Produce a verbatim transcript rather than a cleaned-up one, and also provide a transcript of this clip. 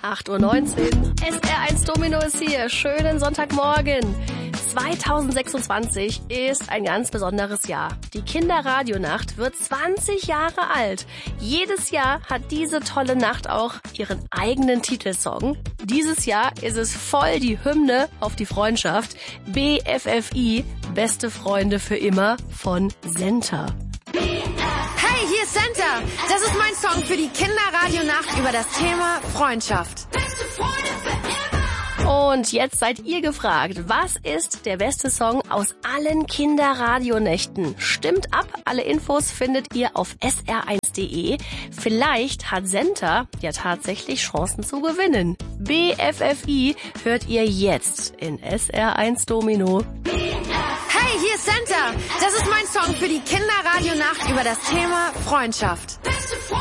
acht Uhr neunzehn. S R eins Domino ist hier. Schönen Sonntagmorgen. zweitausendsechsundzwanzig ist ein ganz besonderes Jahr. Die Kinderradionacht wird zwanzig Jahre alt. Jedes Jahr hat diese tolle Nacht auch ihren eigenen Titelsong. Dieses Jahr ist es voll die Hymne auf die Freundschaft. B F F I, Beste Freunde für immer von Senta. Hey, hier ist Senta. Das ist mein Song für die Kinderradionacht über das Thema Freundschaft. Und jetzt seid ihr gefragt, was ist der beste Song aus allen Kinderradionächten? Stimmt ab, alle Infos findet ihr auf S R eins Punkt de. Vielleicht hat Senta ja tatsächlich Chancen zu gewinnen. B F F I hört ihr jetzt in S R eins Domino. Hey, hier ist Senta. Das ist mein Song für die Kinderradionacht über das Thema Freundschaft.